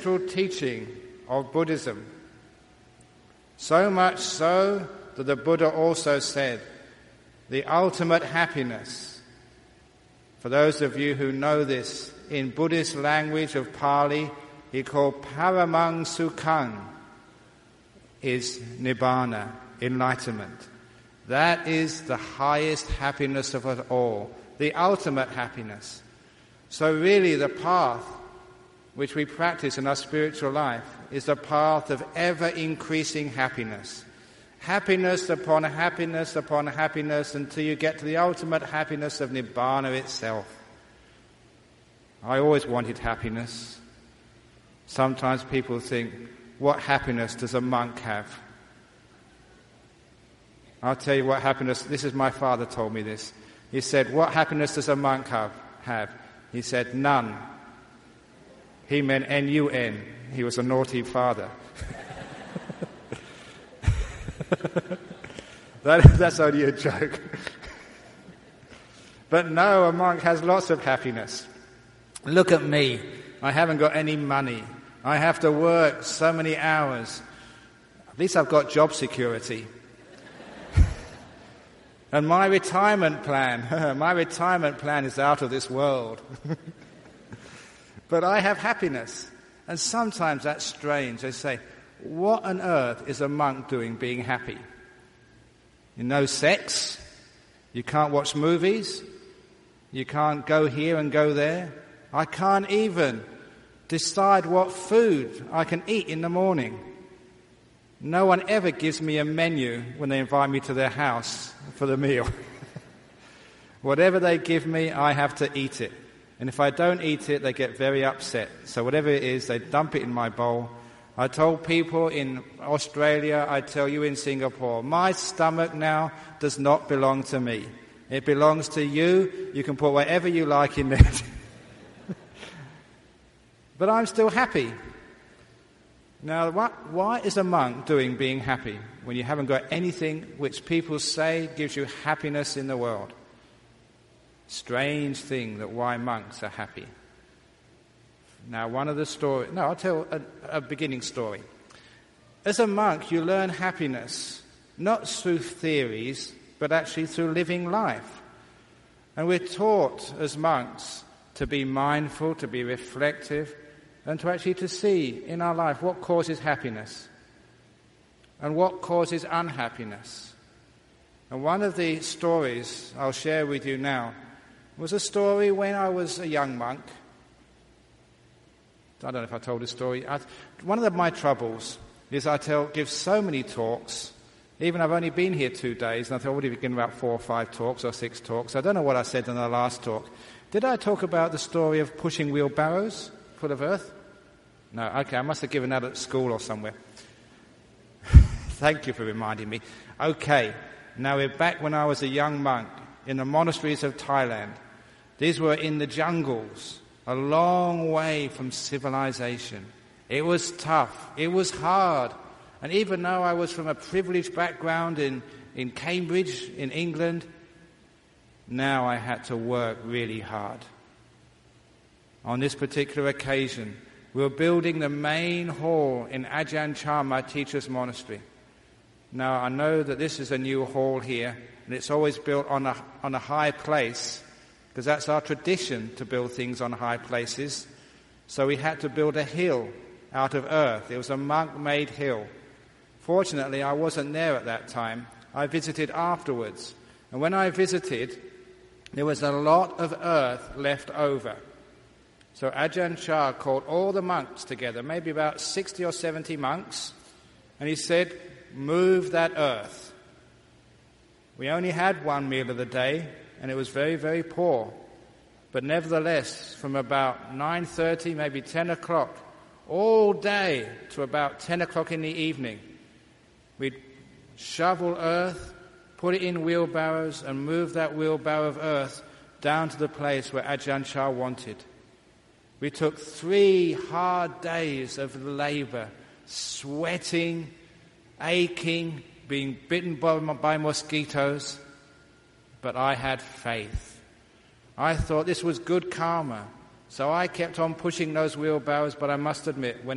central teaching of Buddhism. So much so that the Buddha also said, the ultimate happiness, for those of you who know this, in Buddhist language of Pali, he called Paramang Sukhang, is Nibbana, enlightenment. That is the highest happiness of us all, the ultimate happiness. So really the path which we practice in our spiritual life is the path of ever-increasing happiness. Happiness upon happiness upon happiness until you get to the ultimate happiness of Nibbana itself. I always wanted happiness. Sometimes people think, what happiness does a monk have? I'll tell you what happiness, this is my father told me this. He said, what happiness does a monk have? He said, none. He meant N-U-N. He was a naughty father. That's only a joke. But no, a monk has lots of happiness. Look at me. I haven't got any money. I have to work so many hours. At least I've got job security. And my retirement plan is out of this world. But I have happiness. And sometimes that's strange. They say, what on earth is a monk doing being happy? No sex. You can't watch movies. You can't go here and go there. I can't even decide what food I can eat in the morning. No one ever gives me a menu when they invite me to their house for the meal. Whatever they give me, I have to eat it. And if I don't eat it, they get very upset. So whatever it is, they dump it in my bowl. I told people in Australia, I tell you in Singapore, my stomach now does not belong to me. It belongs to you. You can put whatever you like in it. But I'm still happy. Now, why is a monk doing being happy when you haven't got anything which people say gives you happiness in the world? Strange thing that why monks are happy. Now, I'll tell a beginning story. As a monk, you learn happiness, not through theories, but actually through living life. And we're taught as monks to be mindful, to be reflective, and to actually to see in our life what causes happiness and what causes unhappiness. And one of the stories I'll share with you now was a story when I was a young monk. I don't know if I told this story. One of my troubles is give so many talks. Even I've only been here 2 days, and I've already given about 4 or 5 talks or 6 talks. I don't know what I said in the last talk. Did I talk about the story of pushing wheelbarrows full of earth? No, okay, I must have given that at school or somewhere. Thank you for reminding me. Okay, now we're back when I was a young monk in the monasteries of Thailand. These were in the jungles, a long way from civilization. It was tough. It was hard. And even though I was from a privileged background in Cambridge, in England, now I had to work really hard. On this particular occasion, we were building the main hall in Ajahn Chah, my teacher's monastery. Now, I know that this is a new hall here, and it's always built on a high place, because that's our tradition to build things on high places. So we had to build a hill out of earth. It was a monk-made hill. Fortunately, I wasn't there at that time. I visited afterwards. And when I visited, there was a lot of earth left over. So Ajahn Chah called all the monks together, maybe about 60 or 70 monks, and he said, move that earth. We only had one meal of the day, and it was very, very poor. But nevertheless, from about 9:30, maybe 10 o'clock, all day to about 10 o'clock in the evening, we'd shovel earth, put it in wheelbarrows, and move that wheelbarrow of earth down to the place where Ajahn Chah wanted. We took 3 hard days of labor, sweating, aching, being bitten by mosquitoes, but I had faith. I thought this was good karma, so I kept on pushing those wheelbarrows, but I must admit, when